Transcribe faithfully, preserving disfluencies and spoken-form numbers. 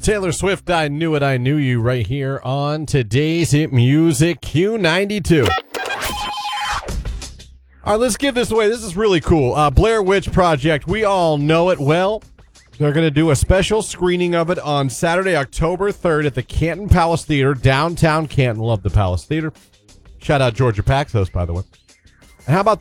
Taylor Swift, I Knew It, I Knew You, right here on today's Hit Music Q ninety-two. All right, let's give this away. This is really cool. Uh, Blair Witch Project, we all know it well. They're going to do a special screening of it on Saturday, October third at the Canton Palace Theater, downtown Canton. Love the Palace Theater. Shout out Georgia Paxos, by the way. And how about